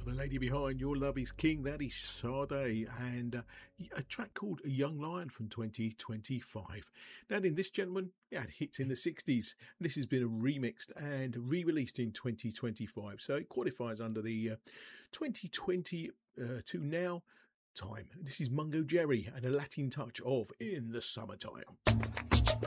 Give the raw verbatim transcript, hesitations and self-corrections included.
The lady behind Your Love Is King, that is Sade, and uh, a track called A Young Lion from twenty twenty-five. Now then, this gentleman had hits in the sixties. This has been remixed and re-released in twenty twenty-five, so it qualifies under the uh, twenty twenty uh, to now time. This is Mungo Jerry and a Latin touch of In the Summertime.